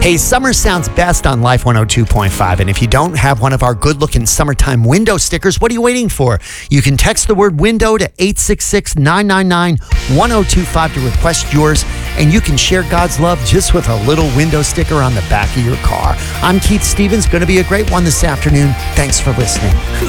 Hey, summer sounds best on Life 102.5. And if you don't have one of our good-looking summertime window stickers, what are you waiting for? You can text the word window to 866-999-1025 to request yours. And you can share God's love just with a little window sticker on the back of your car. I'm Keith Stevens. Going to be a great one this afternoon. Thanks for listening.